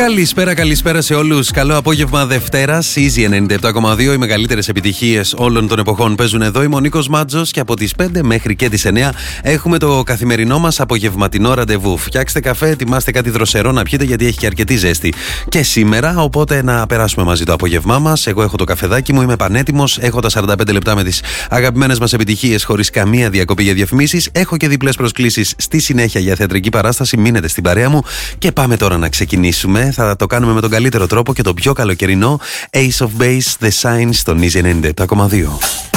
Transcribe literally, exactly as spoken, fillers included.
Καλησπέρα, καλησπέρα σε όλους. Καλό απόγευμα Δευτέρας. Easy ενενήντα επτά κόμμα δύο. Οι μεγαλύτερες επιτυχίες όλων των εποχών παίζουν εδώ. Είμαι ο Νίκος Μάτζος και από τις πέντε μέχρι και τις εννιά έχουμε το καθημερινό μας απογευματινό ραντεβού. Φτιάξτε καφέ, ετοιμάστε κάτι δροσερό να πιείτε γιατί έχει και αρκετή ζέστη και σήμερα. Οπότε να περάσουμε μαζί το απόγευμά μας. Εγώ έχω το καφεδάκι μου, είμαι πανέτοιμος. Έχω τα σαράντα πέντε λεπτά με τις αγαπημένες μας επιτυχίες χωρίς καμία διακοπή για διαφημίσεις. Έχω και διπλές προσκλήσεις στη συνέχεια για θεατρική παράσταση. Μείνετε στην παρέα μου και πάμε τώρα να ξεκινήσουμε. Θα το κάνουμε με τον καλύτερο τρόπο και τον πιο καλοκαιρινό. Ace of Base, The Sign στον Easy ενενήντα επτά κόμμα δύο.